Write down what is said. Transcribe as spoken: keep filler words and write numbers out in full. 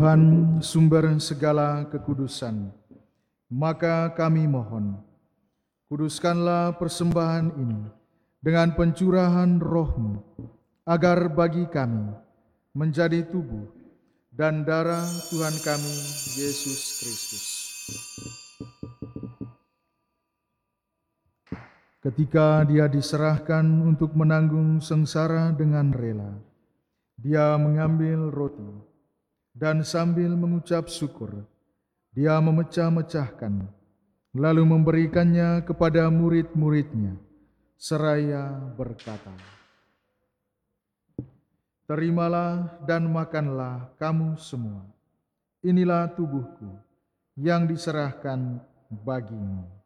Tuhan, sumber segala kekudusan, maka kami mohon, kuduskanlah persembahan ini dengan pencurahan Roh-Mu, agar bagi kami menjadi tubuh dan darah Tuhan kami, Yesus Kristus. Ketika Dia diserahkan untuk menanggung sengsara dengan rela, Dia mengambil roti, dan sambil mengucap syukur, Dia memecah-mecahkan, lalu memberikannya kepada murid-muridnya, seraya berkata, "Terimalah dan makanlah kamu semua. Inilah tubuhku yang diserahkan bagimu."